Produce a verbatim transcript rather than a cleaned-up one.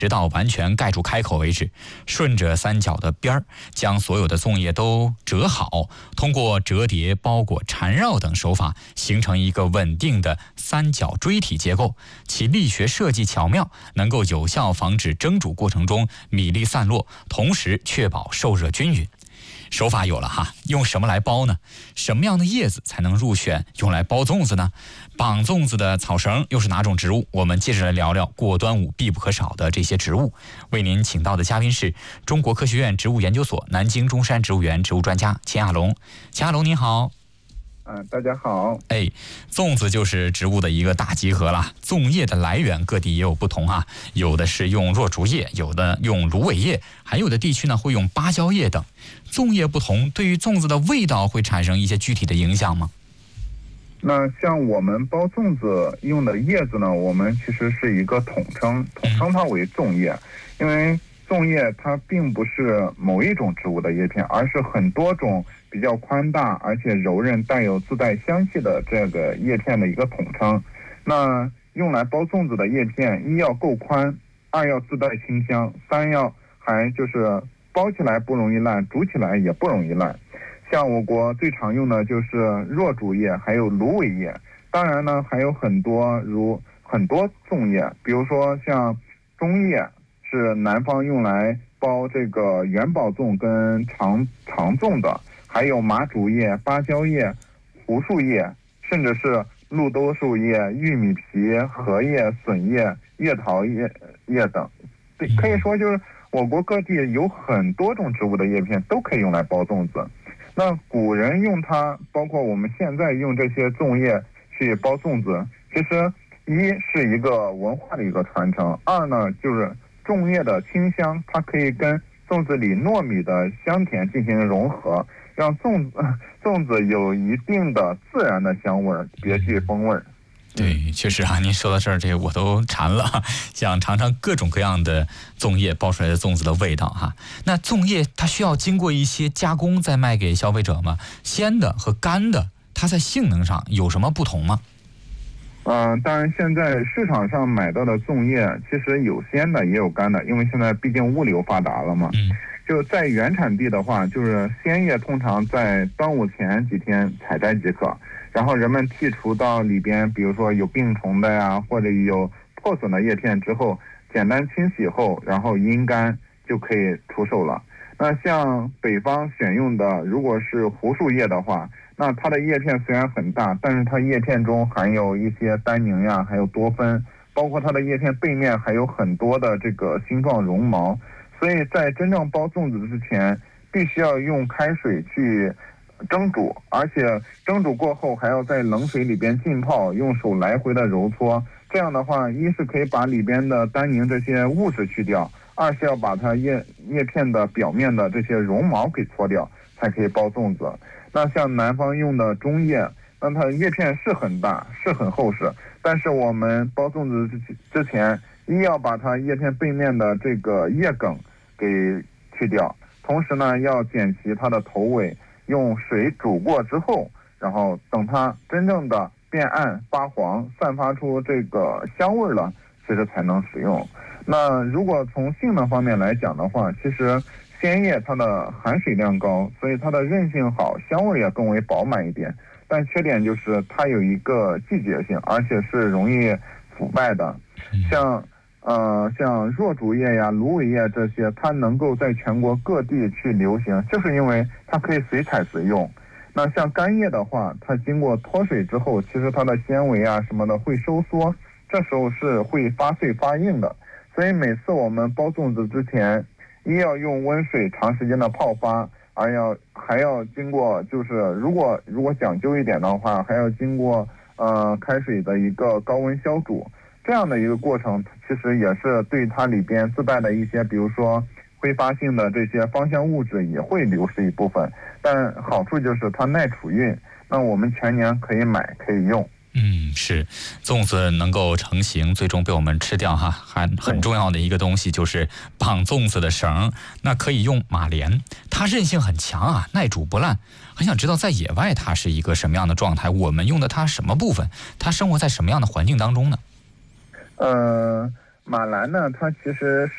直到完全盖住开口为止。顺着三角的边儿，将所有的粽叶都折好，通过折叠、包裹、缠绕等手法，形成一个稳定的三角锥体结构。其力学设计巧妙，能够有效防止蒸煮过程中米粒散落，同时确保受热均匀。手法有了哈，用什么来包呢？什么样的叶子才能入选用来包粽子呢？绑粽子的草绳又是哪种植物？我们接着来聊聊过端午必不可少的这些植物。为您请到的嘉宾是中国科学院植物研究所南京中山植物园植物专家钱亚龙。钱亚龙您好。 嗯，大家好。 哎，粽子就是植物的一个大集合了。粽叶的来源各地也有不同啊，有的是用若竹叶，有的用芦苇叶，还有的地区呢会用芭蕉叶等。粽叶不同，对于粽子的味道会产生一些具体的影响吗？ 那像我们包粽子用的叶子呢，我们其实是一个统称，统称它为粽叶，因为粽叶它并不是某一种植物的叶片，而是很多种比较宽大而且柔韧、带有自带香气的这个叶片的一个统称。那用来包粽子的叶片，一要够宽，二要自带清香，三要还就是包起来不容易烂，煮起来也不容易烂。像我国最常用的就是若竹叶，还有芦苇叶。当然呢，还有很多如很多粽叶，比如说像中叶是南方用来包这个元宝粽跟长长粽的，还有麻竹叶、芭蕉叶、胡树叶，甚至是绿豆树叶、玉米皮、荷叶、笋叶、月桃叶叶等。对，可以说就是我国各地有很多种植物的叶片都可以用来包粽子。那古人用它，包括我们现在用这些粽叶去包粽子，其实一是一个文化的一个传承，二呢就是粽叶的清香，它可以跟粽子里糯米的香甜进行融合，让粽子粽子有一定的自然的香味，别具风味。 对，确实啊，您说到这儿，这个我都馋了，想尝尝各种各样的粽叶包出来的粽子的味道哈。那粽叶它需要经过一些加工再卖给消费者吗？鲜的和干的，它在性能上有什么不同吗？ 嗯、呃，当然，现在市场上买到的粽叶其实有鲜的也有干的，因为现在毕竟物流发达了嘛。 嗯。 就在原产地的话，就是鲜叶通常在端午前几天采摘即可，然后人们剔除到里边，比如说有病虫的呀，或者有破损的叶片之后，简单清洗后，然后阴干就可以出售了。那像北方选用的，如果是胡树叶的话，那它的叶片虽然很大，但是它叶片中含有一些单宁呀，还有多酚，包括它的叶片背面还有很多的这个星状绒毛。所以在真正包粽子之前，必须要用开水去蒸煮，而且蒸煮过后还要在冷水里边浸泡，用手来回的揉搓。这样的话，一是可以把里边的单宁这些物质去掉，二是要把它叶叶片的表面的这些绒毛给搓掉，才可以包粽子。那像南方用的中叶，那它叶片是很大，是很厚实，但是我们包粽子之前，一要把它叶片背面的这个叶梗给去掉，同时呢要剪齐它的头尾，用水煮过之后，然后等它真正的变暗发黄，散发出这个香味了，其实才能使用。那如果从性能方面来讲的话，其实鲜叶它的含水量高，所以它的韧性好，香味也更为饱满一点，但缺点就是它有一个季节性，而且是容易腐败的。像呃，像若竹叶呀、芦苇叶这些，它能够在全国各地去流行，就是因为它可以随采随用。那像干叶的话，它经过脱水之后，其实它的纤维啊什么的会收缩，这时候是会发脆发硬的。所以每次我们包粽子之前，一要用温水长时间的泡发，而要还要经过，就是如果如果讲究一点的话，还要经过呃开水的一个高温消煮。这样的一个过程，其实也是对它里边自带的一些，比如说挥发性的这些芳香物质也会流失一部分，但好处就是它耐储运，那我们全年可以买可以用。 嗯，是，粽子能够成型，最终被我们吃掉哈，还很重要的一个东西就是绑粽子的绳，那可以用马莲，它韧性很强啊，耐煮不烂。很想知道在野外它是一个什么样的状态，我们用的它什么部分，它生活在什么样的环境当中呢？ 呃，马兰呢，它其实